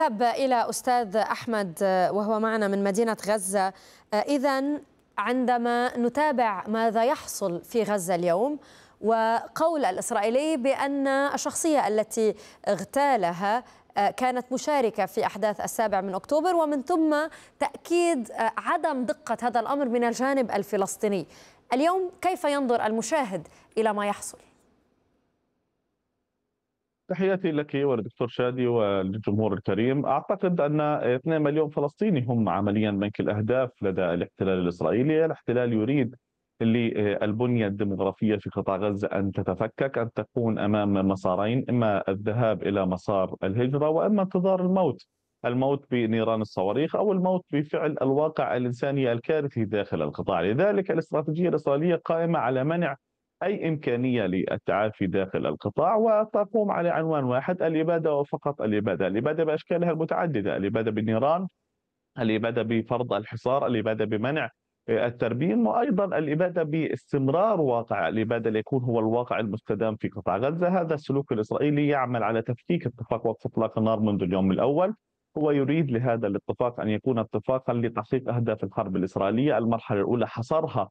أذهب إلى أستاذ أحمد وهو معنا من مدينة غزة. إذن عندما نتابع ماذا يحصل في غزة اليوم وقول الإسرائيلي بأن الشخصية التي اغتالها كانت مشاركة في أحداث 7 أكتوبر، ومن ثم تأكيد عدم دقة هذا الأمر من الجانب الفلسطيني، اليوم كيف ينظر المشاهد إلى ما يحصل؟ تحياتي لك ولدكتور شادي وللجمهور الكريم. أعتقد أن 2 مليون فلسطيني هم عمليا بنك الأهداف لدى الاحتلال الإسرائيلي. الاحتلال يريد للبنية الديمغرافية في قطاع غزة أن تتفكك، أن تكون أمام مسارين: إما الذهاب إلى مسار الهجرة، وإما انتظار الموت، الموت بنيران الصواريخ أو الموت بفعل الواقع الإنساني الكارثي داخل القطاع. لذلك الاستراتيجية الإسرائيلية قائمة على منع أي إمكانية للتعافي داخل القطاع، وتقوم على عنوان واحد: الإبادة وفقط الإبادة. الإبادة بأشكالها المتعددة: الإبادة بالنيران، الإبادة بفرض الحصار، الإبادة بمنع التربين، وأيضا الإبادة باستمرار واقع الإبادة ليكون هو الواقع المستدام في قطاع غزة. هذا السلوك الإسرائيلي يعمل على تفكيك اتفاق وقف إطلاق النار منذ اليوم الأول. هو يريد لهذا الاتفاق أن يكون اتفاقا لتحقيق أهداف الحرب الإسرائيلية. المرحلة الأولى حصرها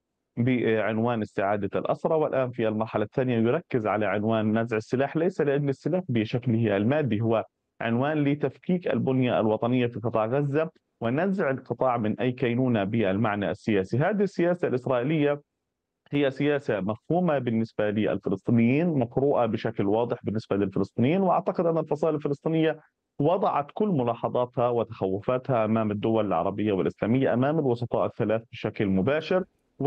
بعنوان استعادة الأسرى، والآن في المرحلة الثانية يركز على عنوان نزع السلاح، ليس لأجل السلاح بشكله المادي، هو عنوان لتفكيك البنية الوطنية في قطاع غزة ونزع القطاع من أي كينونة بالمعنى السياسي. هذه السياسة الإسرائيلية هي سياسة مفهومة بالنسبة للفلسطينيين، مقروءة بشكل واضح بالنسبة للفلسطينيين، وأعتقد أن الفصائل الفلسطينية وضعت كل ملاحظاتها وتخوفاتها أمام الدول العربية والإسلامية، أمام الوسطاء الثلاث بشكل مباشر،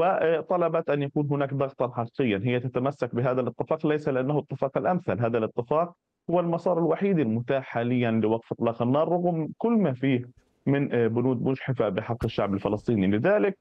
وطلبت أن يكون هناك ضغطا حقيقيا. هي تتمسك بهذا الاتفاق ليس لأنه الاتفاق الأمثل، هذا الاتفاق هو المسار الوحيد المتاح حاليا لوقف إطلاق النار رغم كل ما فيه من بنود مجحفة بحق الشعب الفلسطيني. لذلك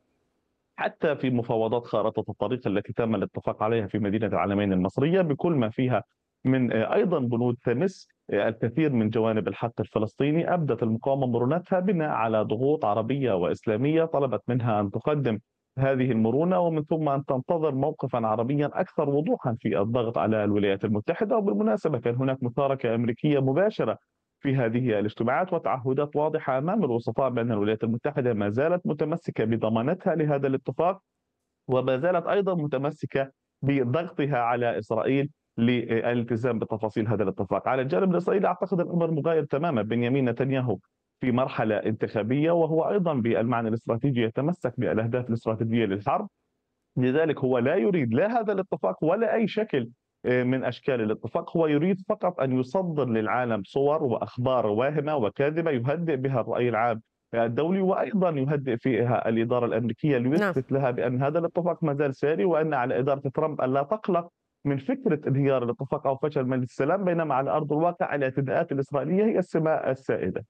حتى في مفاوضات خارطة الطريق التي تم الاتفاق عليها في مدينة العلمين المصرية بكل ما فيها من أيضا بنود تمس الكثير من جوانب الحق الفلسطيني، أبدت المقاومة مرونتها بناء على ضغوط عربية وإسلامية طلبت منها أن تقدم هذه المرونة، ومن ثم أن تنتظر موقفا عربيا أكثر وضوحا في الضغط على الولايات المتحدة. وبالمناسبة كان هناك مشاركة أمريكية مباشرة في هذه الاجتماعات وتعهدات واضحة أمام الوسطاء بأن الولايات المتحدة ما زالت متمسكة بضمانتها لهذا الاتفاق، وما زالت أيضا متمسكة بضغطها على إسرائيل للالتزام بتفاصيل هذا الاتفاق. على الجانب الإسرائيلي أعتقد الأمر مغاير تماما. بنيامين نتنياهو في مرحلة انتخابية، وهو أيضا بالمعنى الاستراتيجي يتمسك بالأهداف الاستراتيجية للحرب. لذلك هو لا يريد لا هذا الاتفاق ولا أي شكل من أشكال الاتفاق. هو يريد فقط أن يصدر للعالم صور وأخبار واهمة وكاذبة يهدئ بها الرأي العام الدولي، وأيضا يهدئ فيها الإدارة الأمريكية نعم. ليثبت لها بأن هذا الاتفاق ما زال ساري، وأن على إدارة ترامب أن لا تقلق من فكرة انهيار الاتفاق أو فشل مجلس السلام، بينما على أرض الواقع الاعتداءات الإسرائيلية هي السماء السائدة.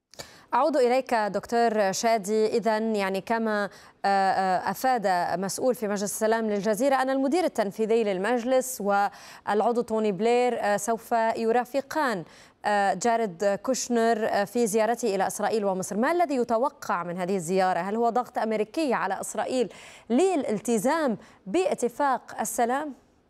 أعود إليك دكتور شادي. إذن يعني كما أفاد مسؤول في مجلس السلام للجزيرة أن المدير التنفيذي للمجلس والعضو توني بلير سوف يرافقان جاريد كوشنر في زيارته إلى إسرائيل ومصر. ما الذي يتوقع من هذه الزيارة؟ هل هو ضغط أمريكي على إسرائيل للالتزام باتفاق السلام؟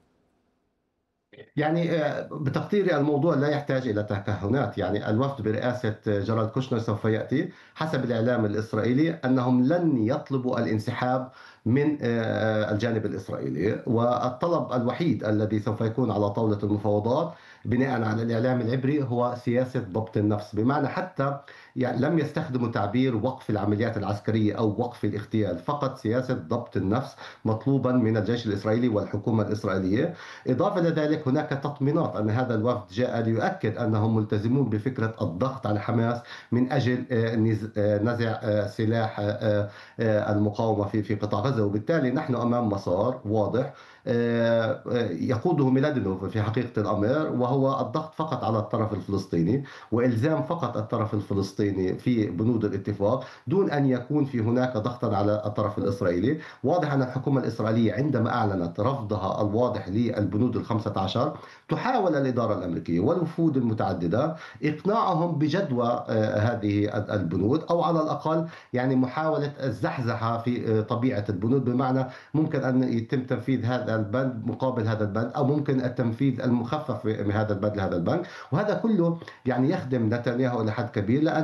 يعني بتقديري الموضوع لا يحتاج إلى تكهنات. يعني الوفد برئاسة جاريد كوشنر سوف يأتي حسب الإعلام الإسرائيلي أنهم لن يطلبوا الانسحاب من الجانب الإسرائيلي، والطلب الوحيد الذي سوف يكون على طاولة المفاوضات بناء على الإعلام العبري هو سياسة ضبط النفس، بمعنى حتى يعني لم يستخدموا تعبير وقف العمليات العسكرية أو وقف الاغتيال، فقط سياسة ضبط النفس مطلوبا من الجيش الإسرائيلي والحكومة الإسرائيلية. إضافة إلى ذلك هناك تطمينات أن هذا الوفد جاء ليؤكد أنهم ملتزمون بفكرة الضغط على حماس من أجل نزع سلاح المقاومة في قطاع غزة، وبالتالي نحن أمام مسار واضح يقوده ميلادينوف في حقيقة الأمر، وهو الضغط فقط على الطرف الفلسطيني وإلزام فقط الطرف الفلسطيني في بنود الاتفاق دون أن يكون في هناك ضغطا على الطرف الإسرائيلي. واضح أن الحكومة الإسرائيلية عندما أعلنت رفضها الواضح للبنود ال15 تحاول الإدارة الأمريكية والوفود المتعددة إقناعهم بجدوى هذه البنود، أو على الأقل يعني محاولة الزحزحة في طبيعة البنود، بمعنى ممكن أن يتم تنفيذ هذا هذا البند مقابل هذا البند، أو ممكن التنفيذ المخفف من هذا البند لهذا البنك. وهذا كله يعني يخدم نتنياهو إلى حد كبير، لأن